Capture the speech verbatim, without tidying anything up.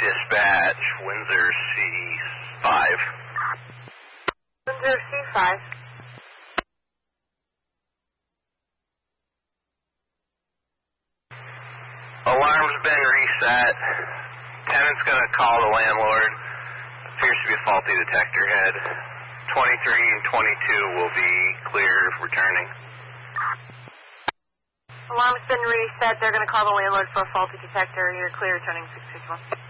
Dispatch, Windsor C five. Windsor C five. Alarm's been reset. Tenant's going to call the landlord. Appears to be a faulty detector head. twenty-three and twenty-two will be clear returning. Alarm's been reset. They're going to call the landlord for a faulty detector. You're clear returning six six one.